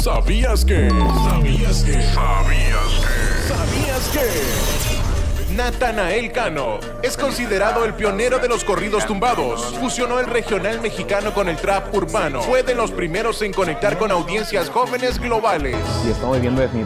¿Sabías que? ¿Sabías que? Natanael Cano es considerado el pionero de los corridos tumbados. Fusionó el regional mexicano con el trap urbano. Fue de los primeros en conectar con audiencias jóvenes globales. Y estamos viviendo